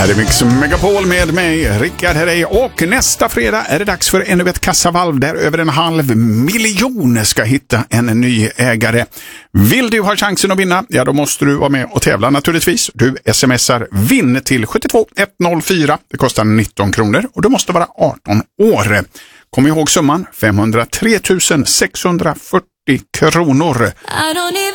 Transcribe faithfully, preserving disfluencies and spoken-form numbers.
Här är Mix Megapol med mig, Rickard Herrey, och nästa fredag är det dags för ännu ett kassavalv där över en halv miljon ska hitta en ny ägare. Vill du ha chansen att vinna? Ja, då måste du vara med och tävla naturligtvis. Du smsar vinn till sju två ett noll fyra. Det kostar nitton kronor och du måste vara arton år. Kom ihåg summan femhundratre tusen sexhundrafyrtio kronor.